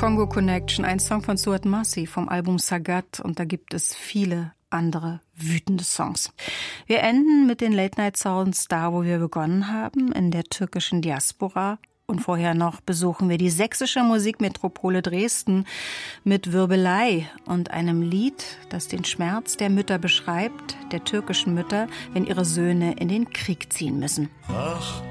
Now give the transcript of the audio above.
Kongo Connection, ein Song von Stuart Massey vom Album Sagat, und da gibt es viele andere wütende Songs. Wir enden mit den Late-Night-Sounds da, wo wir begonnen haben, in der türkischen Diaspora. Und vorher noch besuchen wir die sächsische Musikmetropole Dresden mit Wirbelei und einem Lied, das den Schmerz der Mütter beschreibt, der türkischen Mütter, wenn ihre Söhne in den Krieg ziehen müssen. Ach,